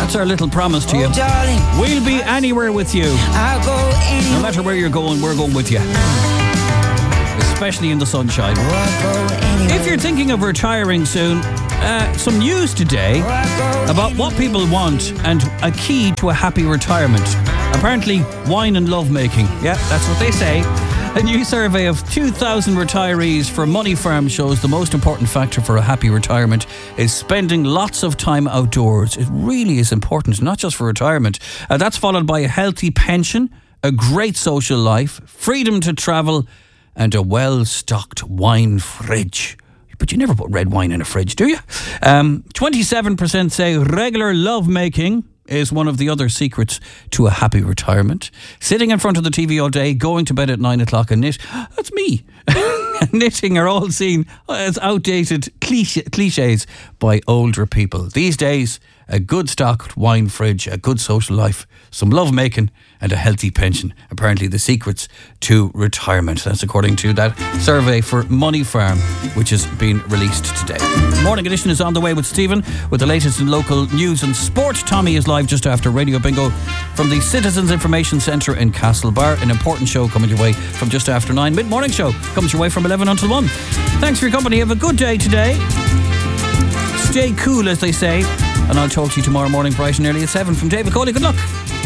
That's our little promise to you. We'll be anywhere with you. No matter where you're going, we're going with you. Especially in the sunshine. If you're thinking of retiring soon, some news today about what people want and a key to a happy retirement. Apparently, wine and lovemaking. Yeah, that's what they say. A new survey of 2,000 retirees for Money Farm shows the most important factor for a happy retirement is spending lots of time outdoors. It really is important, not just for retirement. That's followed by a healthy pension, a great social life, freedom to travel, and a well-stocked wine fridge. But you never put red wine in a fridge, do you? 27% say regular lovemaking is one of the other secrets to a happy retirement. Sitting in front of the TV all day, going to bed at 9 o'clock and knit. That's me. Knitting are all seen as outdated cliches by older people. These days, a good stocked wine fridge, a good social life, some lovemaking and a healthy pension. Apparently the secrets to retirement. That's according to that survey for Money Farm, which has been released today. Morning Edition is on the way with Stephen with the latest in local news and sport. Tommy is live just after Radio Bingo from the Citizens Information Centre in Castlebar. An important show coming your way from just after 9. Mid-morning show comes your way from 11 until 1. Thanks for your company. Have a good day today. Stay cool, as they say. And I'll talk to you tomorrow morning bright and early at 7 from David Coley. Good luck.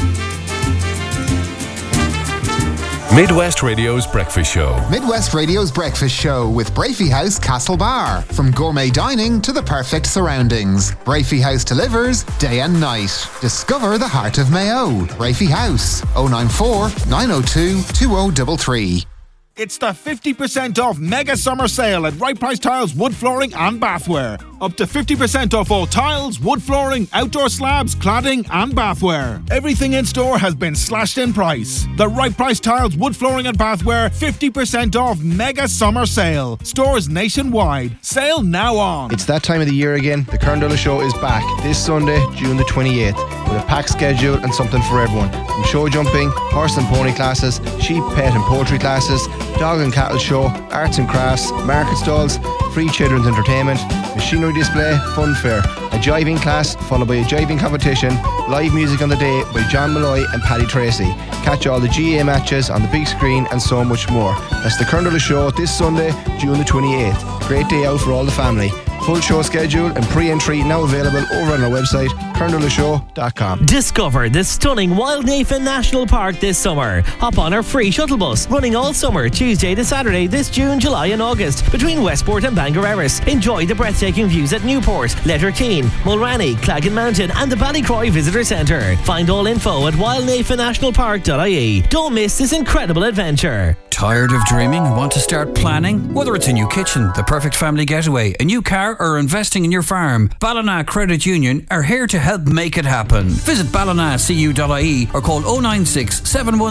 Midwest Radio's Breakfast Show. Midwest Radio's Breakfast Show with Brafey House Castlebar. From gourmet dining to the perfect surroundings, Brafey House delivers day and night. Discover the heart of Mayo. Brafey House 094 902 2033. It's the 50% off mega summer sale at Right Price Tiles Wood Flooring and Bathware. Up to 50% off all tiles, wood flooring, outdoor slabs, cladding and bathware. Everything in store has been slashed in price. The Right Price Tiles Wood Flooring and Bathware 50% off mega summer sale. Stores nationwide. Sale now on. It's that time of the year again. The Kern Show is back this Sunday, June the 28th, with a packed schedule and something for everyone. From show jumping, horse and pony classes, sheep, pet and poultry classes, dog and cattle show, arts and crafts, market stalls, free children's entertainment, machinery display, fun fair, a jiving class followed by a jiving competition, live music on the day by John Malloy and Paddy Tracy. Catch all the GA matches on the big screen and so much more. That's the Kern Show this Sunday, June the 28th. Great day out for all the family. Full show schedule and pre-entry now available over on our website, kerndolashow.com. Discover the stunning Wild Nathan National Park this summer. Hop on our free shuttle bus, running all summer, Tuesday to Saturday this June, July and August, between Westport and Bangor Erris. Enjoy the breathtaking views at Newport, Letterkeene, Mulranny, Claggan Mountain and the Ballycroy Visitor Centre. Find all info at wildnathannationalpark.ie. Don't miss this incredible adventure. Tired of dreaming and want to start planning? Whether it's a new kitchen, the perfect family getaway, a new car or investing in your farm, Ballina Credit Union are here to help make it happen. Visit ballinacu.ie or call 096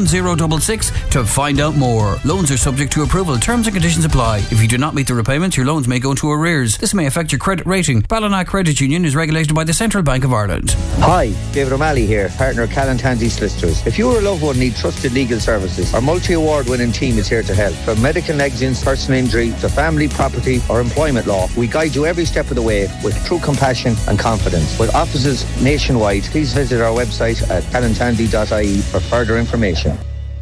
710 66 to find out more. Loans are subject to approval. Terms and conditions apply. If you do not meet the repayments, your loans may go into arrears. This may affect your credit rating. Ballina Credit Union is regulated by the Central Bank of Ireland. Hi, David O'Malley here, partner of Callan Tansey Solicitors. If you or a loved one need trusted legal services, our multi-award winning team is here to help. From medical negligence, personal injury to family, property or employment law, we guide you every step of the way with true compassion and confidence. With offices nationwide, please visit our website at callantandy.ie for further information.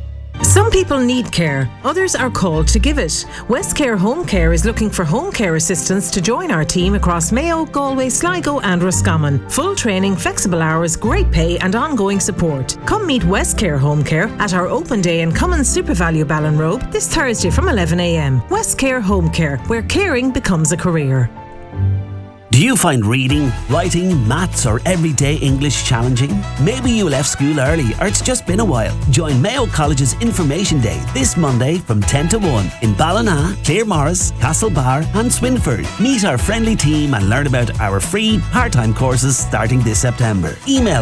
Some people need care, others are called to give it. West Care Home Care is looking for home care assistants to join our team across Mayo, Galway, Sligo and Roscommon. Full training, flexible hours, great pay and ongoing support. Come meet West Care Home Care at our open day in Cummins SuperValu Ballinrobe this Thursday from 11 a.m. West Care Home Care, where caring becomes a career. Do you find reading, writing, maths or everyday English challenging? Maybe you left school early or it's just been a while. Join Mayo College's Information Day this Monday from 10 to 1 in Ballina, Claremorris, Castlebar and Swinford. Meet our friendly team and learn about our free part-time courses starting this September. Email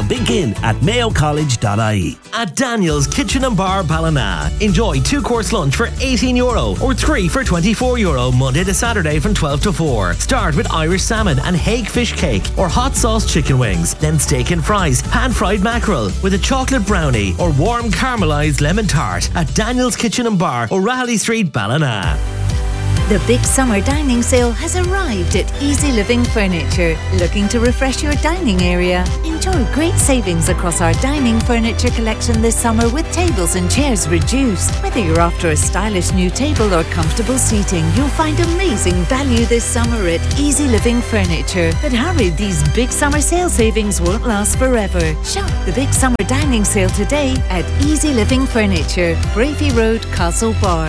begin@mayocollege.ie. At Daniel's Kitchen and Bar Ballina, enjoy 2-course lunch for €18 or 3 for €24 Monday to Saturday from 12 to 4. Start with Irish salmon and hake fish cake or hot sauce chicken wings, then steak and fries, pan-fried mackerel with a chocolate brownie or warm caramelised lemon tart at Daniel's Kitchen and Bar, O'Reilly Street, Ballina. The big summer dining sale has arrived at Easy Living Furniture. Looking to refresh your dining area? Enjoy great savings across our dining furniture collection this summer with tables and chairs reduced. Whether you're after a stylish new table or comfortable seating, you'll find amazing value this summer at Easy Living Furniture. But hurry, these big summer sale savings won't last forever. Shop the big summer dining sale today at Easy Living Furniture, Brafey Road, Castlebar.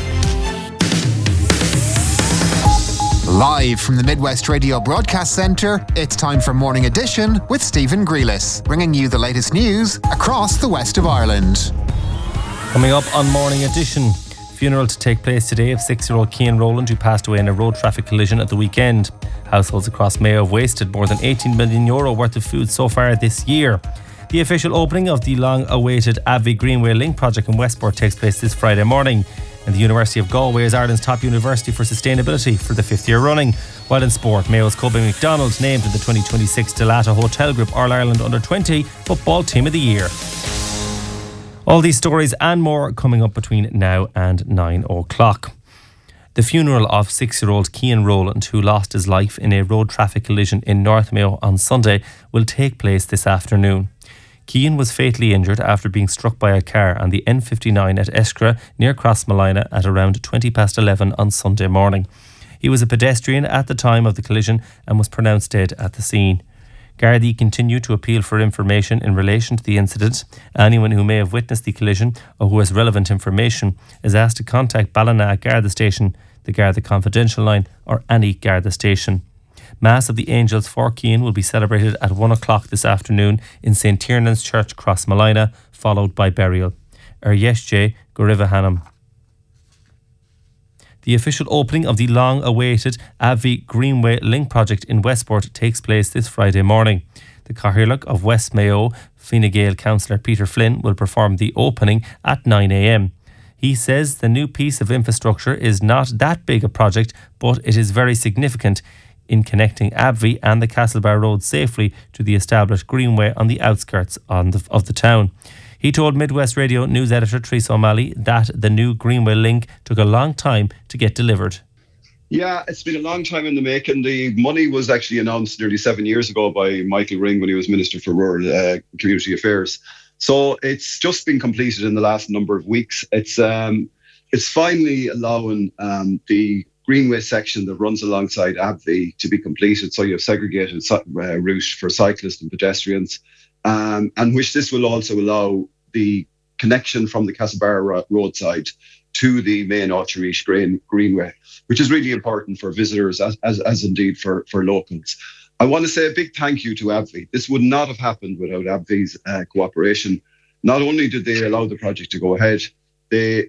Live from the Midwest Radio Broadcast Centre, it's time for Morning Edition with Stephen Grealis, bringing you the latest news across the west of Ireland. Coming up on Morning Edition, funeral to take place today of 6-year-old Cian Rowland, who passed away in a road traffic collision at the weekend. Households across Mayo have wasted more than €18 million worth of food so far this year. The official opening of the long-awaited Abbey Greenway Link project in Westport takes place this Friday morning. And the University of Galway is Ireland's top university for sustainability for the 5th year running. While in sport, Mayo's Kobe McDonald named in the 2026 Delata Hotel Group All-Ireland Under-20 Football Team of the Year. All these stories and more coming up between now and 9 o'clock. The funeral of 6-year-old Cian Rowland, who lost his life in a road traffic collision in North Mayo on Sunday, will take place this afternoon. Cian was fatally injured after being struck by a car on the N59 at Eskra near Crossmalina at around 11:20 on Sunday morning. He was a pedestrian at the time of the collision and was pronounced dead at the scene. Gardaí continue to appeal for information in relation to the incident. Anyone who may have witnessed the collision or who has relevant information is asked to contact Ballina Garda Station, the Garda Confidential line or any Garda station. Mass of the Angels for Cian will be celebrated at 1 o'clock this afternoon in St. Tiernan's Church, Crossmalina, followed by burial. Yeshe Gorivahanam. The official opening of the long-awaited Abbey Greenway Link project in Westport takes place this Friday morning. The Cathaoirleach of West Mayo, Fine Gael councillor Peter Flynn, will perform the opening at 9 a.m. He says the new piece of infrastructure is not that big a project, but it is very significant in connecting Abbey and the Castlebar Road safely to the established Greenway on the outskirts of the town. He told Midwest Radio news editor Teresa O'Malley that the new Greenway link took a long time to get delivered. Yeah, it's been a long time in the making. The money was actually announced nearly 7 years ago by Michael Ring when he was Minister for Rural Community Affairs. So it's just been completed in the last number of weeks. It's finally allowing the Greenway section that runs alongside Abbey to be completed, so you have segregated route for cyclists and pedestrians, and which this will also allow the connection from the Castlebar roadside to the main Áitirísh Greenway, which is really important for visitors as indeed for locals. I want to say a big thank you to Abbey. This would not have happened without Abbey's cooperation. Not only did they allow the project to go ahead, they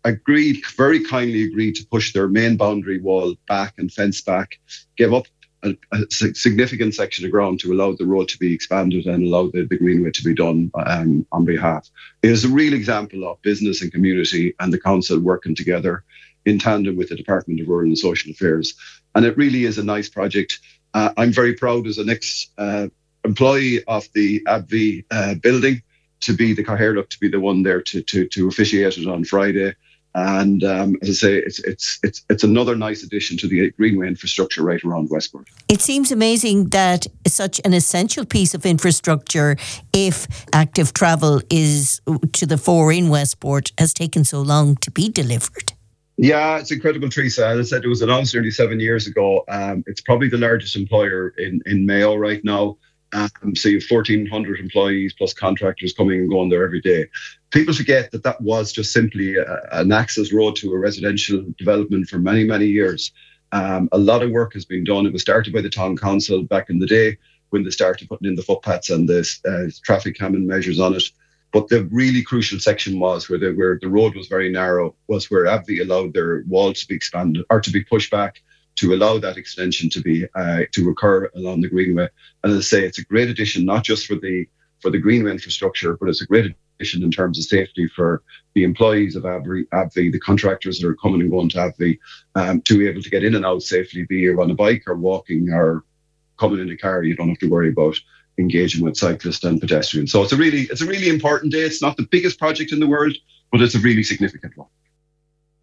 very kindly agreed to push their main boundary wall back and fence back, give up a significant section of ground to allow the road to be expanded and allow the Greenway to be done on behalf. It is a real example of business and community and the council working together in tandem with the Department of Rural and Social Affairs. And it really is a nice project. I'm very proud as an ex-employee of the Abbey building to be the Cathaoirleach, to be the one there to officiate it on Friday. And as I say, it's another nice addition to the Greenway infrastructure right around Westport. It seems amazing that such an essential piece of infrastructure, if active travel is to the fore in Westport, has taken so long to be delivered. Yeah, it's incredible, Teresa. As I said, it was announced nearly 7 years ago. It's probably the largest employer in Mayo right now. So you have 1,400 employees plus contractors coming and going there every day. People forget that was just simply an access road to a residential development for many, many years. A lot of work has been done. It was started by the town council back in the day when they started putting in the footpaths and the traffic calming measures on it. But the really crucial section was where the road was very narrow, was where Abbey allowed their walls to be expanded or to be pushed back to allow that extension to occur along the Greenway. And as I say, it's a great addition, not just for the Greenway infrastructure, but it's a great addition in terms of safety for the employees of Abbey, the contractors that are coming and going to Abbey, to be able to get in and out safely, be you on a bike or walking or coming in a car. You don't have to worry about engaging with cyclists and pedestrians. So it's a really important day. It's not the biggest project in the world, but it's a really significant one.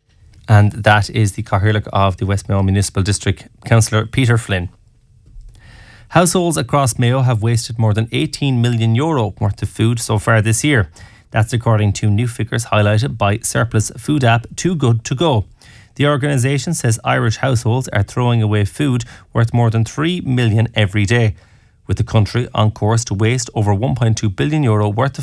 And that is the Cathaoirleach of the West Mayo Municipal District, Councillor Peter Flynn. Households across Mayo have wasted more than €18 million worth of food so far this year. That's according to new figures highlighted by surplus food app Too Good To Go. The organisation says Irish households are throwing away food worth more than €3 million every day, with the country on course to waste over €1.2 billion worth of